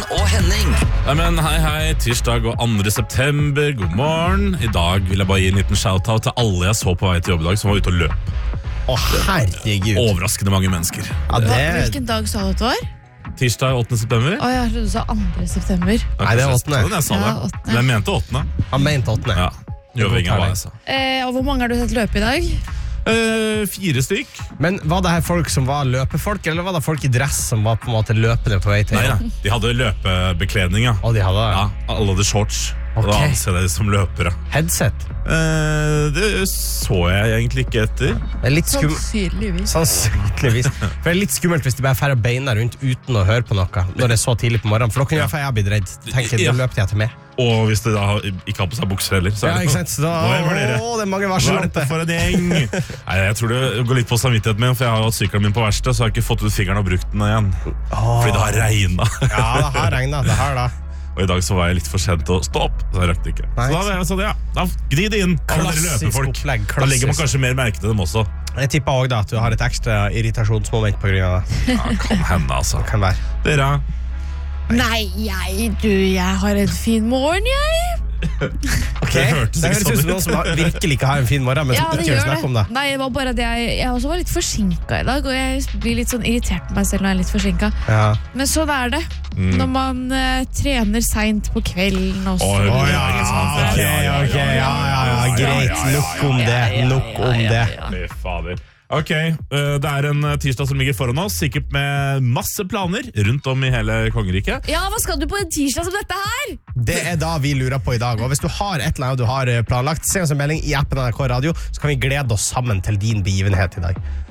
Martin og Henning. Ja, men hei, tirsdag og 2. september, god morgen. I dag vil jeg bare gi en liten shoutout til alle jeg så på vei til jobb i dag som var ute og løp. Herregud. Overraskende mange mennesker. Hvilken dag sa du at det var? Tirsdag 8. september. Jeg trodde du sa 2. september. Nei, det er 8. Jeg sa det. Ja, 8. Men jeg mente 8. Han mente 8. Ja, uavhengig av hva jeg sa. Og hvor mange har du sett løpe i dag? 4 stykk. Men var det her folk som var løpefolk, eller var det folk i dress som var på en måte løpende på vei til? Nei, de hadde løpebekledning, ja. Og de hadde Ja, alle hadde shorts. Og da anser jeg det som løpere. headset. Det så jeg egentlig ikke etter. Det er litt Sannsynligvis. Sannsynligvis. For det er litt skummelt hvis de bare færre beina rundt uten å høre på noe når det er så tidlig på morgenen. For da kunne i hvert fall jeg blitt redd. Tenker, Ja. da løpte jeg til meg. Og hvis de da ikke har på seg bukser heller, så Ja, er ikke det sant? Så da, Nå er det dere. det er mange Hva er varsler. dette for en gjeng? Nei, jeg tror det går litt på samvittigheten min, for jeg har jo hatt sykkelen min på verksted, så jeg har ikke fått ut fingeren og brukt den igjen. Fordi det har regnet. Ja, det har regnet. Det har da. Og i dag så var jeg litt for sent til å stå opp, så jeg rakk det ikke. Nei. Så da, så det, ja. Da gni det inn, alle dere Klassisk løpefolk. opplegg, Da legger man klassisk. kanskje mer merke til dem også. Jeg tipper også da at du har et ekstra irritasjonsmoment på grunn av det. Ja, kan hende, altså. Kan være. Dere, Nei, jeg har en fin morgen, jeg. det hørtes Det ikke høres ut sånn som noen som virkelig ikke har en fin morgen, men som ikke vil snakke om det. Nei, det var bare at jeg også var litt forsinket i dag, og jeg blir litt sånn irritert på meg selv når jeg er litt forsinket. Ja. Men sånn er det. Når man trener sent på kvelden også. Ok, greit. Nok om det. Nok om det. Fy fader. Ok, det er en tirsdag som ligger foran oss, sikkert med masse planer rundt om i hele kongeriket. Ja, hva skal du på en tirsdag som dette her? Det er da vi lurer på i dag. Og hvis du har et eller annet du har planlagt, send oss en melding i appen NRK Radio, så kan vi glede oss sammen til din begivenhet i dag.